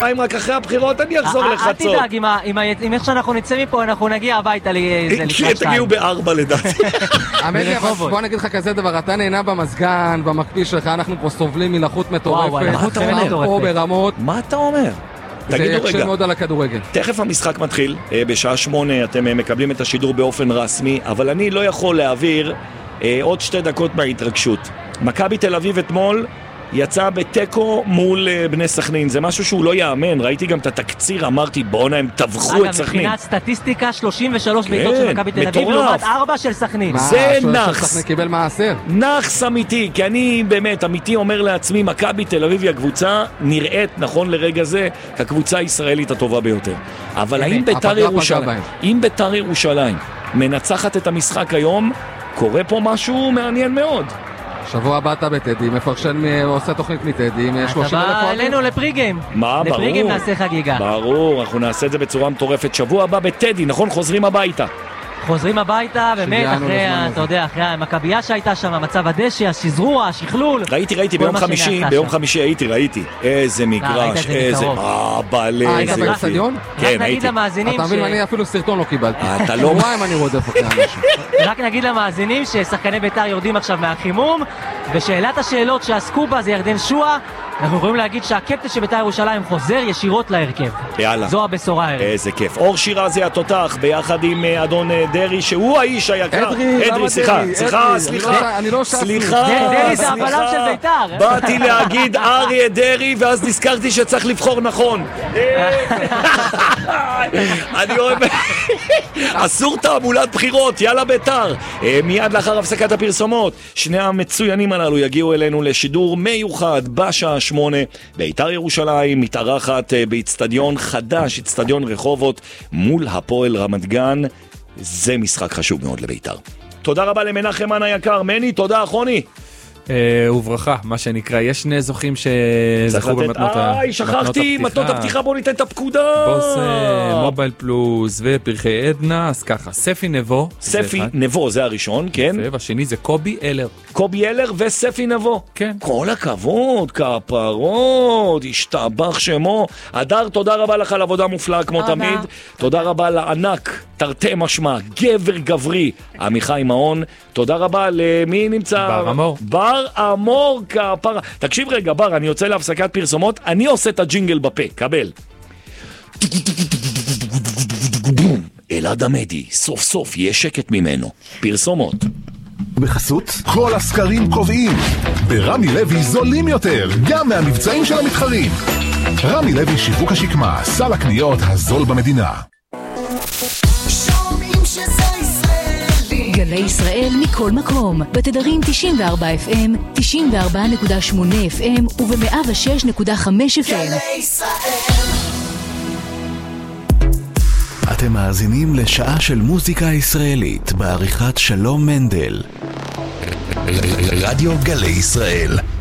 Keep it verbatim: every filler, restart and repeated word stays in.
יומיים, רק אחרי הבחירות אני אחזור לחצות. אל תדאג, אם איך שאנחנו נצא מפה, אנחנו נגיע הביתה לקראת שתיים. תגיעו בארבע לדעתי. אמריה, בוא נגיד לך כזה דבר, אתה נהנה במסגן, במקפיא שלך, אנחנו פה סובלים מלחות מטורפת. מה אתה אומר? פה ברמות. מה אתה אומר? זה יקשה מאוד על הכדורגל. תכף המשחק מתחיל, בשעה שמונה אתם מקבלים את השידור באופן רסמי, אבל אני לא יכול להעביר עוד שתי דקות מההתרגשות. מכבי תל אביב אתמול יצא בטקו מול בני סכנין, זה משהו שהוא לא יאמן, ראיתי גם את התקציר, אמרתי בואנה הם טבחו את סכנין. מבחינת סטטיסטיקה שלושים ושלוש בעיטות של מכבי תל אביב לעומת ארבע של סכנין. זה נחס, סכנין קיבל מעשר. נחס אמיתי, כי אני באמת אמיתי אומר לעצמי, מכבי תל אביב היא הקבוצה נראית נכון לרגע זה כקבוצה הישראלית הטובה ביותר, אבל האם בית"ר ירושלים, אם בית"ר ירושלים מנצחת את המשחק היום, קורה פה משהו מעניין מאוד. שבוע הבא אתה בטדי, מפרשן עושה תוכנית מטדי, עם שלושים אלף אתה בא אלינו לפריגיים. מה, ברור. לפריגיים נעשה חגיגה. ברור, אנחנו נעשה את זה בצורה מטורפת. שבוע הבא בטדי, נכון? חוזרים הביתה. חוזרים הביתה, באמת, אחרי, אתה יודע, אחרי המכבייה שהייתה שם, מצב הדשא, השזרוע, השכלול. ראיתי, ראיתי, ביום חמישי, ביום חמישי הייתי, ראיתי. איזה מגרש, איזה... אה, בעלה, איזה יופי. בסטדיון? כן, הייתי. אתה מבין, אני אפילו סרטון לא קיבלתי. אתה לא... וואי, אני רודף אחרי אנשים. רק נגיד למאזינים ששחקני בית"ר יורדים עכשיו מהחימום, ושאלת השאלות שעסקו בה זה ירדן שועה. אנחנו יכולים להגיד שהקפטן של בית"ר ירושלים חוזר ישירות להרכב. יאללה. זו הבשורה הערב. איזה כיף. אור שירזי התותח ביחד עם אדון דרי, שהוא האיש היקר. אדרי, אדרי, סליחה, סליחה, סליחה. אני לא שסי. סליחה, דרי זה הבלם של בית"ר. באתי להגיד אריה דרי, ואז נזכרתי שצריך לבחור נכון. אני אוהב... אסור תעמולת בחירות, יאללה בית"ר. מיד לאחר הפסקת הפרסומות, שני המצוינים הללו יגיעו אלינו לשידור מיוחד בשעה שמונה. בית"ר ירושלים מתארחת באצטדיון חדש, אצטדיון רחובות, מול הפועל רמת גן. זה משחק חשוב מאוד לבית"ר. תודה רבה למנחם מן היקר. מני, תודה אחוני. וברכה, מה שנקרא, יש שני זוכים שזכו במתנות הפתיחה. איי, שכחתי, מתנות הפתיחה, בוא ניתן את הפקודה. בוס מובייל פלוס ופרחי עדנה, אז ככה, ספי נבו. ספי נבו, זה הראשון, כן. והשני זה קובי אלר. קובי אלר וספי נבו. כן. כל הכבוד, כפרות, השתבח שמו. הדר, תודה רבה לך על עבודה מופלאה כמו תמיד. תודה רבה לענק, תרתי משמע, גבר גברי, עמיחי מעון. תודה רבה למי נמצא? בר אמור. בר אמור כפרה. תקשיב רגע, בר, אני יוצא להפסקת פרסומות, אני עושה את הג'ינגל בפה, קבל. אלעד עמדי, סוף סוף יהיה שקט ממנו. פרסומות. בחסות, כל הסקרים קובעים. ברמי לוי זולים יותר, גם מהמבצעים של המתחרים. רמי לוי שיווק השקמה, סל הקניות הזול במדינה. שומעים שזה ישראלי. גלי ישראל מכל מקום, בתדרים תשעים וארבע אף אם, תשעים וארבע נקודה שמונה אף אם וב-מאה ושש נקודה חמש אף אם. גלי ישראל. אתם מאזינים לשעה של מוזיקה ישראלית בעריכת שלום מנדל. רדיו גלי ישראל.